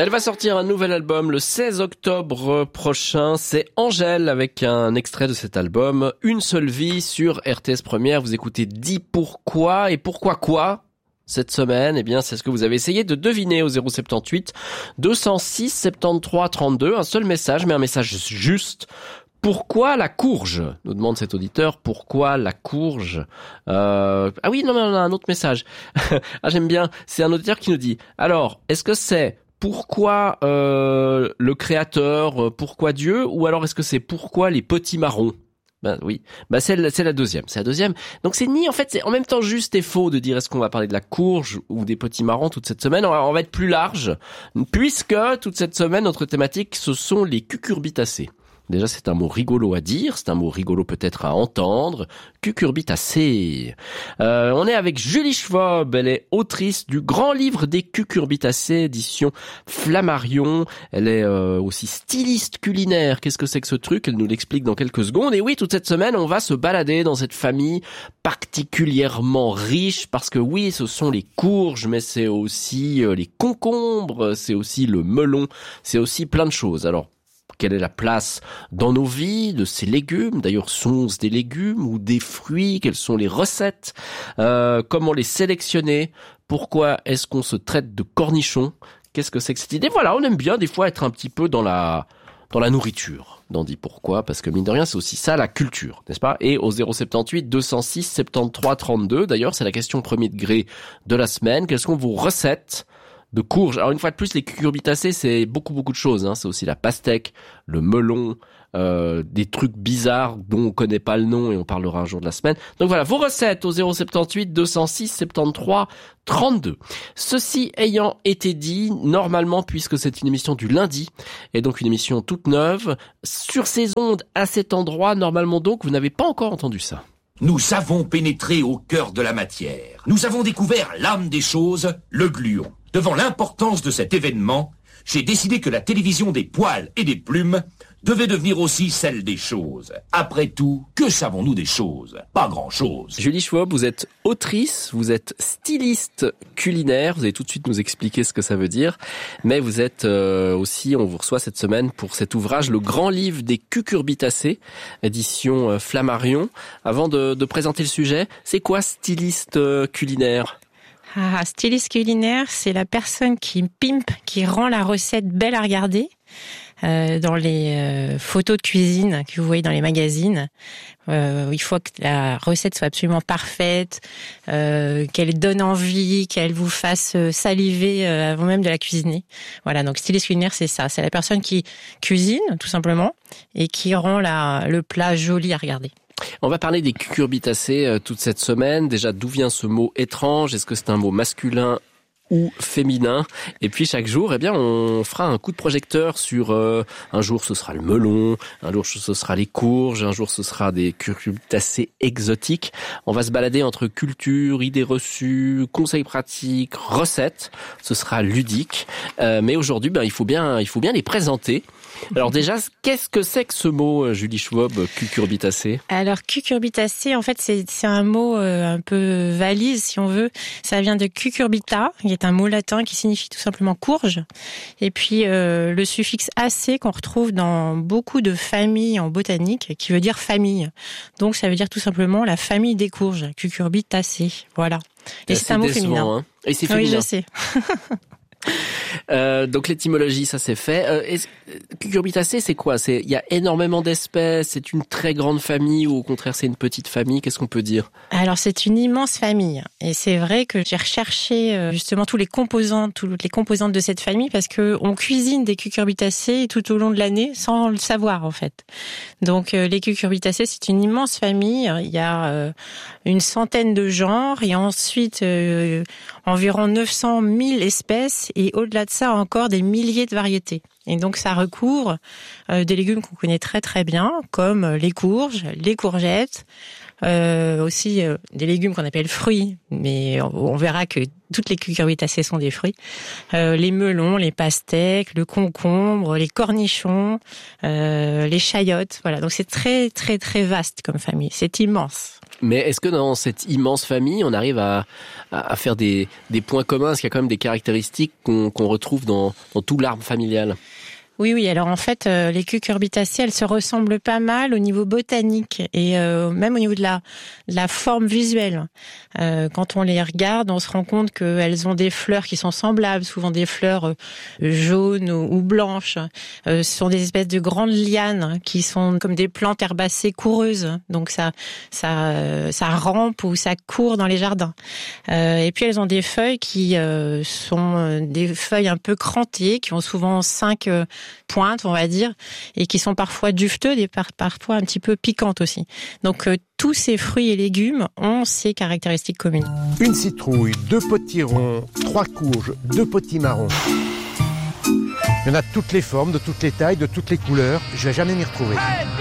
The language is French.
Elle va sortir un nouvel album le 16 octobre prochain. C'est Angèle avec un extrait de cet album, Une seule vie sur RTS Première. Vous écoutez Dis pourquoi et pourquoi quoi cette semaine. Eh bien, c'est ce que vous avez essayé de deviner au 078 206 73 32. Un seul message, mais un message juste. Pourquoi la courge ? Nous demande cet auditeur. Pourquoi la courge ? Ah oui, non, mais on a un autre message. Ah, j'aime bien. C'est un auditeur qui nous dit. Alors, est-ce que c'est pourquoi le créateur, pourquoi Dieu, ou alors est-ce que c'est pourquoi les petits marrons ? Ben oui, c'est la deuxième. Donc c'est en fait c'est en même temps juste et faux de dire est-ce qu'on va parler de la courge ou des petits marrons toute cette semaine. On va être plus large puisque toute cette semaine notre thématique ce sont les cucurbitacées. Déjà, c'est un mot rigolo à dire, c'est un mot rigolo peut-être à entendre. Cucurbitacées. On est avec Julie Schwab, elle est autrice du grand livre des cucurbitacées, édition Flammarion. Elle est aussi styliste culinaire. Qu'est-ce que c'est que ce truc ? Elle nous l'explique dans quelques secondes. Et oui, toute cette semaine, on va se balader dans cette famille particulièrement riche parce que oui, ce sont les courges, mais c'est aussi les concombres, c'est aussi le melon, c'est aussi plein de choses. Alors, quelle est la place dans nos vies de ces légumes ? D'ailleurs, sont-ce des légumes ou des fruits ? Quelles sont les recettes ? Comment les sélectionner ? Pourquoi est-ce qu'on se traite de cornichons ? Qu'est-ce que c'est que cette idée ? Voilà, on aime bien des fois être un petit peu dans la nourriture. On dit pourquoi ? Parce que mine de rien, c'est aussi ça la culture, n'est-ce pas ? Et au 078 206 73 32, d'ailleurs, c'est la question premier degré de la semaine. Quelles sont vos recettes de courges? Alors une fois de plus, les cucurbitacées, c'est beaucoup de choses. C'est aussi la pastèque, le melon, des trucs bizarres dont on connaît pas le nom et on parlera un jour de la semaine. Donc voilà, vos recettes au 078 206 73 32. Ceci ayant été dit, normalement, puisque c'est une émission du lundi, et donc une émission toute neuve, sur ces ondes, à cet endroit, normalement donc, vous n'avez pas encore entendu ça. Nous avons pénétré au cœur de la matière. Nous avons découvert l'âme des choses, le gluon. Devant l'importance de cet événement, j'ai décidé que la télévision des poils et des plumes devait devenir aussi celle des choses. Après tout, que savons-nous des choses ? Pas grand-chose. Julie Schwab, vous êtes autrice, vous êtes styliste culinaire, vous allez tout de suite nous expliquer ce que ça veut dire, mais vous êtes aussi, on vous reçoit cette semaine pour cet ouvrage, le grand livre des cucurbitacées, édition Flammarion. Avant de présenter le sujet, c'est quoi styliste culinaire ? Styliste culinaire, c'est la personne qui pimpe, qui rend la recette belle à regarder. Dans les photos de cuisine que vous voyez dans les magazines, il faut que la recette soit absolument parfaite, qu'elle donne envie, qu'elle vous fasse saliver avant même de la cuisiner. Voilà, donc styliste culinaire, c'est ça. C'est la personne qui cuisine, tout simplement, et qui rend le plat joli à regarder. On va parler des cucurbitacées toute cette semaine. Déjà, d'où vient ce mot étrange ? Est-ce que c'est un mot masculin ou féminin? Et puis chaque jour, on fera un coup de projecteur sur un jour ce sera le melon, un jour ce sera les courges, un jour ce sera des cucurbitacées exotiques. On va se balader entre culture, idées reçues, conseils pratiques, recettes. Ce sera ludique, mais aujourd'hui, il faut bien les présenter. Alors déjà, qu'est-ce que c'est que ce mot, Julie Schwab, cucurbitacée ? Alors cucurbitacée, en fait, c'est un mot un peu valise, si on veut. Ça vient de cucurbita, qui est un mot latin qui signifie tout simplement courge. Et puis le suffixe acé qu'on retrouve dans beaucoup de familles en botanique, qui veut dire famille. Donc ça veut dire tout simplement la famille des courges, cucurbitacée. Voilà. Et c'est un mot féminin. Hein. Et c'est féminin. Oui, je sais. Donc l'étymologie, ça c'est fait. Cucurbitacées, c'est quoi ? Il y a énormément d'espèces, c'est une très grande famille ou au contraire c'est une petite famille ? Qu'est-ce qu'on peut dire ? Alors c'est une immense famille et c'est vrai que j'ai recherché justement toutes les composantes de cette famille parce que on cuisine des cucurbitacées tout au long de l'année sans le savoir en fait. Donc les cucurbitacées, c'est une immense famille. Il y a une centaine de genres et ensuite environ 900 000 espèces et au-delà de ça encore des milliers de variétés. Et donc ça recouvre des légumes qu'on connaît très très bien, comme les courges, les courgettes, Aussi des légumes qu'on appelle fruits, mais on verra que toutes les cucurbitacées sont des fruits. Les melons, les pastèques, le concombre, les cornichons, les chayotes. Voilà, donc c'est très très très vaste comme famille. C'est immense. Mais est-ce que dans cette immense famille, on arrive à faire des points communs? Est-ce qu'il y a quand même des caractéristiques qu'on retrouve dans tout l'arbre familial? Oui. Alors en fait, les cucurbitacées, elles se ressemblent pas mal au niveau botanique et même au niveau de la forme visuelle. Quand on les regarde, on se rend compte qu'elles ont des fleurs qui sont semblables, souvent des fleurs jaunes ou blanches. Ce sont des espèces de grandes lianes qui sont comme des plantes herbacées coureuses. Donc ça rampe ou ça court dans les jardins. Et puis elles ont des feuilles qui sont des feuilles un peu crantées, qui ont souvent 5 pointes, on va dire, et qui sont parfois duveteuses et parfois un petit peu piquantes aussi. Donc tous ces fruits et légumes ont ces caractéristiques communes. Une citrouille, 2 potirons, 3 courges, 2 potimarrons. Il y en a de toutes les formes, de toutes les tailles, de toutes les couleurs. Je vais jamais m'y retrouver.